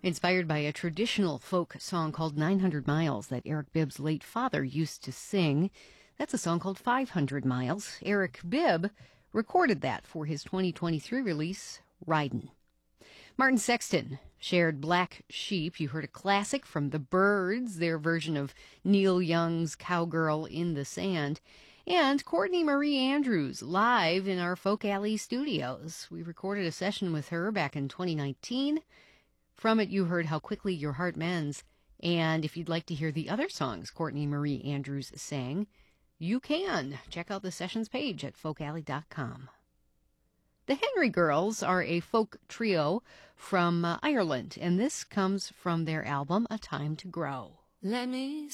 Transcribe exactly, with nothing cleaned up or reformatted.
Inspired by a traditional folk song called nine hundred miles that Eric Bibb's late father used to sing. That's a song called five hundred miles. Eric Bibb recorded that for his twenty twenty-three release, Ridin'. Martin Sexton shared Black Sheep. You heard a classic from the Byrds, their version of Neil Young's Cowgirl in the Sand. And Courtney Marie Andrews live in our Folk Alley studios. We recorded a session with her back in twenty nineteen. From it, you heard How Quickly Your Heart Mends. And if you'd like to hear the other songs Courtney Marie Andrews sang, you can. Check out the sessions page at folk alley dot com. The Henry Girls are a folk trio from uh, Ireland, and this comes from their album, A Time to Grow. Let me